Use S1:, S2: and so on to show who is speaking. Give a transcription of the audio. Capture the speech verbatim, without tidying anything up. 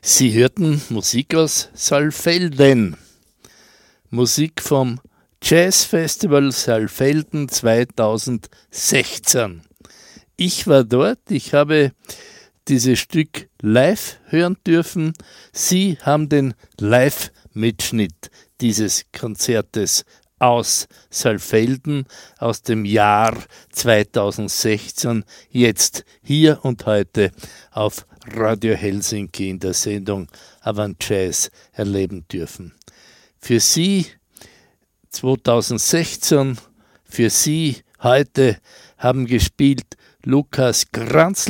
S1: Sie hörten Musik aus Saalfelden. Musik vom Jazzfestival Saalfelden zweitausendsechzehn. Ich war dort, ich habe dieses Stück live hören dürfen. Sie haben den Live-Mitschnitt dieses Konzertes aus Saalfelden aus dem Jahr zweitausendsechzehn jetzt hier und heute auf Radio Helsinki in der Sendung Avant Jazz erleben dürfen. Für Sie zweitausendsechzehn, für Sie heute haben gespielt Lukas Kranzl